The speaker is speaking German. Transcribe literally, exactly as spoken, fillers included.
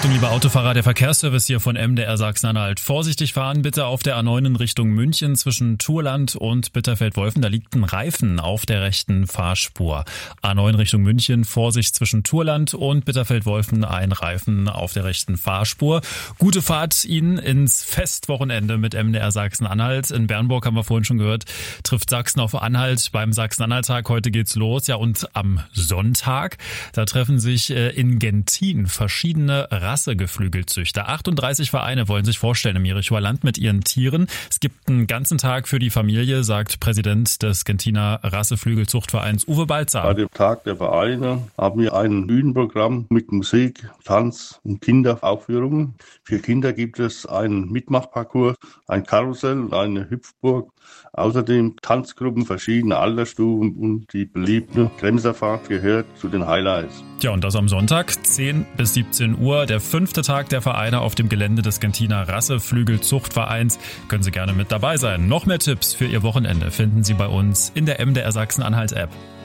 Achtung, liebe Autofahrer, der Verkehrsservice hier von M D R Sachsen-Anhalt. Vorsichtig fahren bitte auf der A neun in Richtung München zwischen Thurland und Bitterfeld-Wolfen. Da liegt ein Reifen auf der rechten Fahrspur. A neun Richtung München, Vorsicht zwischen Thurland und Bitterfeld-Wolfen, ein Reifen auf der rechten Fahrspur. Gute Fahrt Ihnen ins Festwochenende mit M D R Sachsen-Anhalt. In Bernburg, haben wir vorhin schon gehört, trifft Sachsen auf Anhalt beim Sachsen-Anhalt-Tag. Heute geht's los. Ja, und am Sonntag, da treffen sich in Gentin verschiedene Rassegeflügelzüchter. achtunddreißig Vereine wollen sich vorstellen im Jerichower Land mit ihren Tieren. Es gibt einen ganzen Tag für die Familie, sagt Präsident des Gentiner Rasseflügelzuchtvereins Uwe Balzer. Bei dem Tag der Vereine haben wir ein Bühnenprogramm mit Musik, Tanz und Kinderaufführungen. Für Kinder gibt es einen Mitmachparcours, ein Karussell und eine Hüpfburg. Außerdem Tanzgruppen verschiedener Altersstufen und die beliebte Kremserfahrt gehört zu den Highlights. Ja, und das am Sonntag, zehn bis siebzehn Uhr, der fünfte Tag der Vereine auf dem Gelände des Gentiner Rasseflügelzuchtvereins. Können Sie gerne mit dabei sein. Noch mehr Tipps für Ihr Wochenende finden Sie bei uns in der M D R Sachsen-Anhalt App.